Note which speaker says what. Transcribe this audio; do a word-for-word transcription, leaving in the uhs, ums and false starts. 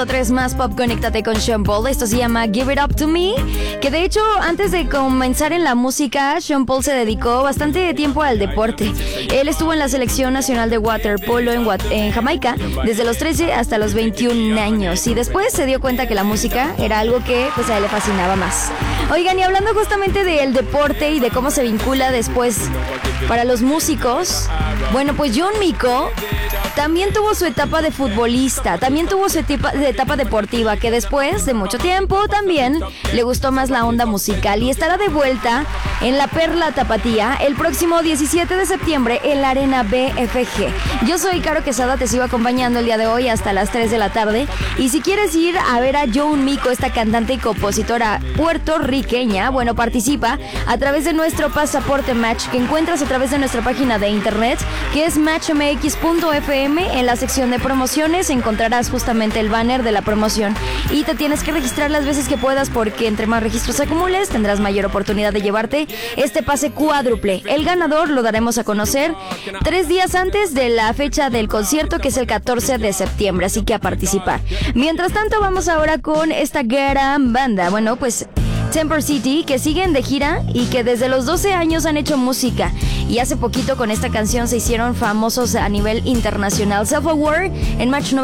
Speaker 1: Otra vez más Pop, conéctate con Sean Paul. Esto se llama Give It Up To Me, que de hecho antes de comenzar en la música, Sean Paul se dedicó bastante tiempo al deporte. Él estuvo en la selección nacional de waterpolo en, en Jamaica desde los trece hasta los veintiún años, y después se dio cuenta que la música era algo que pues a él le fascinaba más. Oigan, y hablando justamente del deporte y de cómo se vincula después para los músicos, bueno, pues John Mico también tuvo su etapa de futbolista, también tuvo su etapa, de etapa deportiva, que después de mucho tiempo también le gustó más la onda musical, y estará de vuelta en la Perla Tapatía el próximo diecisiete de septiembre en la Arena B F G. Yo soy Caro Quesada, te sigo acompañando el día de hoy hasta las tres de la tarde, y si quieres ir a ver a John Mico, esta cantante y compositora puertorriqueña, bueno, participa a través de nuestro pasaporte Match, que encuentras a través de nuestra página de internet, que es match m x punto f m. En la sección de promociones encontrarás justamente el banner de la promoción, y te tienes que registrar las veces que puedas, porque entre más registros acumules tendrás mayor oportunidad de llevarte este pase cuádruple. El ganador lo daremos a conocer tres días antes de la fecha del concierto, que es el catorce de septiembre, así que a participar. Mientras tanto, vamos ahora con esta gran banda. Bueno, pues Temper City, que siguen de gira y que desde los doce años han hecho música, y hace poquito con esta canción se hicieron famosos a nivel internacional. Self-Aware en Match